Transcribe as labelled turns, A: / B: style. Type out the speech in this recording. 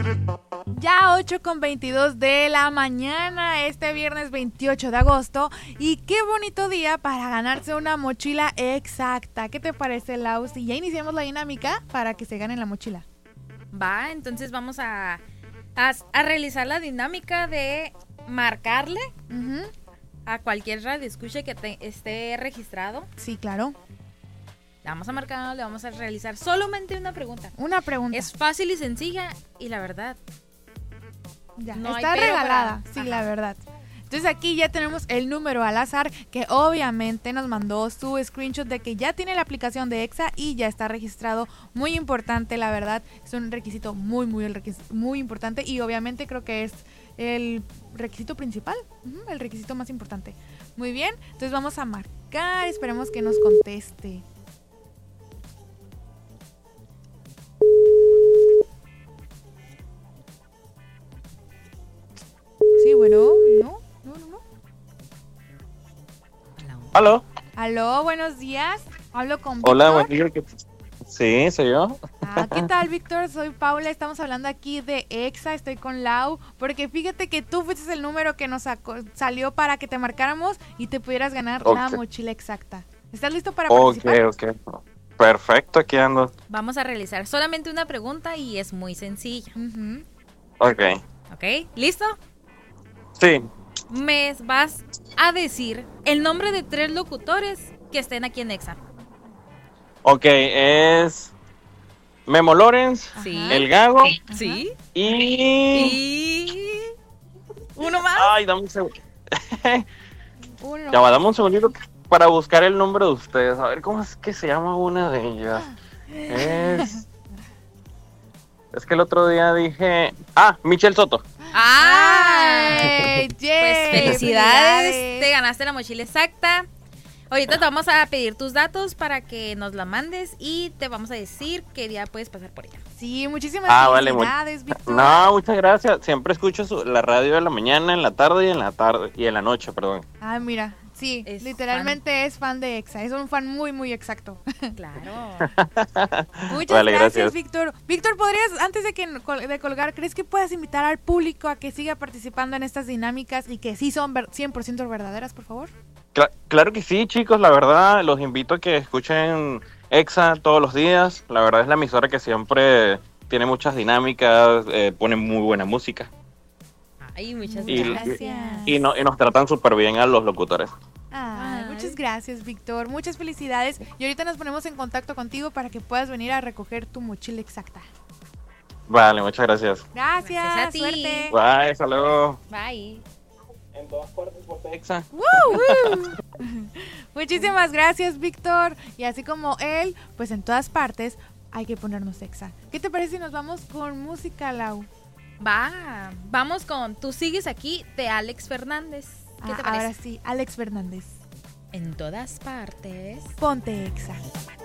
A: Ya 8:22 de la mañana, este viernes 28 de agosto. Y qué bonito día para ganarse una mochila exacta. ¿Qué te parece, Lau? Si ya iniciamos la dinámica para que se ganen la mochila.
B: Va, entonces vamos a realizar la dinámica de marcarle a cualquier radio escuche que esté registrado.
A: Sí, claro.
B: Le vamos a marcar, le vamos a realizar solamente una pregunta.
A: Una pregunta.
B: Es fácil y sencilla y la verdad.
A: Ya,
B: no
A: está
B: hay pero
A: regalada,
B: para...
A: sí,
B: Ajá.
A: la verdad. Entonces aquí ya tenemos el número al azar que obviamente nos mandó su screenshot de que ya tiene la aplicación de EXA y ya está registrado. Muy importante, la verdad. Es un requisito muy importante y obviamente creo que es el requisito principal, el requisito más importante. Muy bien, entonces vamos a marcar, esperemos que nos conteste. Sí, bueno, no.
C: ¿Aló?
A: Aló, buenos días. Hablo con Víctor.
C: Hola, buen día. Sí, soy yo.
A: ¿Qué tal, Víctor? Soy Paula. Estamos hablando aquí de EXA. Estoy con Lau. Porque fíjate que tú fuiste el número que nos salió para que te marcáramos y te pudieras ganar la mochila exacta. ¿Estás listo para participar?
C: Ok. Perfecto, aquí ando.
B: Vamos a realizar solamente una pregunta y es muy sencilla.
C: Ok.
B: ¿Ok? ¿Listo?
C: Sí.
B: Me vas a decir el nombre de 3 locutores que estén aquí en EXA.
C: Ok, es Memo Lorenz,
B: Sí.
C: El Gago
B: Sí.
C: y...
B: ¿Uno más?
C: Ay, dame un segundo. Ya va, dame un segundito para buscar el nombre de ustedes. A ver, ¿cómo es que se llama una de ellas? Es que el otro día dije... Michelle Soto.
A: ¡Ay!
B: Pues felicidades, te ganaste la mochila exacta. Ahorita te vamos a pedir tus datos para que nos la mandes y te vamos a decir qué día puedes pasar por ella.
A: Sí, muchísimas felicidades, Víctor.
C: No, muchas gracias. Siempre escucho la radio de la mañana, en la tarde y en la noche, perdón.
A: Mira, sí, literalmente es fan de EXA. Es un fan muy exacto.
B: Claro.
A: Muchas gracias, Víctor. Víctor, ¿podrías, antes de colgar, crees que puedas invitar al público a que siga participando en estas dinámicas y que sí son 100% verdaderas, por favor?
C: Claro que sí, chicos, la verdad, los invito a que escuchen EXA todos los días. La verdad es la emisora que siempre tiene muchas dinámicas, pone muy buena música.
B: Ay, muchas gracias.
C: Y nos tratan súper bien a los locutores.
A: Muchas gracias, Víctor. Muchas felicidades. Y ahorita nos ponemos en contacto contigo para que puedas venir a recoger tu mochila exacta.
C: Vale, muchas gracias.
A: Gracias
B: a ti.
A: Suerte.
C: Bye, hasta luego.
B: Bye.
C: En todas partes por EXA.
A: Muchísimas gracias, Víctor. Y así como él, pues en todas partes hay que ponernos EXA. ¿Qué te parece si nos vamos con música, Lau?
B: Vamos con Tú sigues aquí de Alex Fernández. ¿Qué te parece?
A: Ahora sí, Alex Fernández.
B: En todas partes.
A: Ponte EXA.